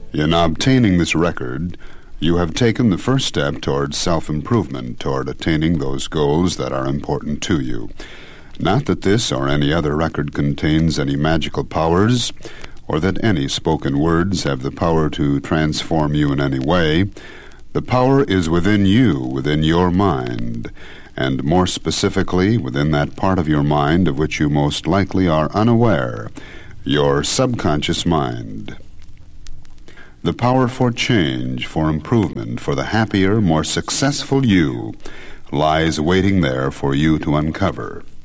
In obtaining this record, you have taken the first step toward self-improvement, toward attaining those goals that are important to you. Not that this or any other record contains any magical powers, or that any spoken words have the power to transform you in any way. The power is within you, within your mind, and more specifically within that part of your mind of which you most likely are unaware, your subconscious mind. The power for change, for improvement, for the happier, more successful you lies waiting there for you to uncover.